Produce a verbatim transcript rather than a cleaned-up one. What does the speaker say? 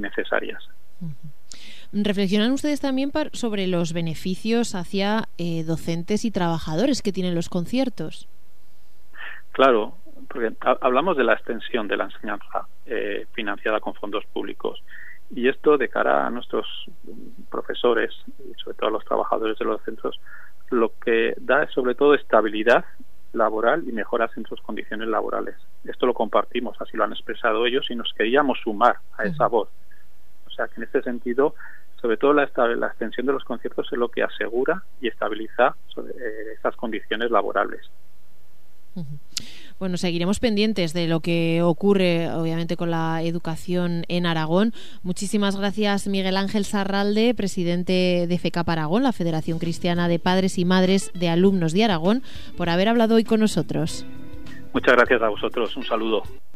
necesarias. ¿Reflexionan ustedes también sobre los beneficios hacia eh, docentes y trabajadores que tienen los conciertos? Claro, porque hablamos de la extensión de la enseñanza eh, financiada con fondos públicos, y esto de cara a nuestros profesores y sobre todo a los trabajadores de los centros, lo que da es sobre todo estabilidad laboral y mejoras en sus condiciones laborales. Esto lo compartimos, así lo han expresado ellos, y nos queríamos sumar a esa voz. O sea que en este sentido, sobre todo la, la extensión de los conciertos es lo que asegura y estabiliza sobre, eh, esas condiciones laborales. Bueno, seguiremos pendientes de lo que ocurre, obviamente, con la educación en Aragón. Muchísimas gracias, Miguel Ángel Sarralde, presidente de FECAP Aragón, la Federación Cristiana de Padres y Madres de Alumnos de Aragón, por haber hablado hoy con nosotros. Muchas gracias a vosotros. Un saludo.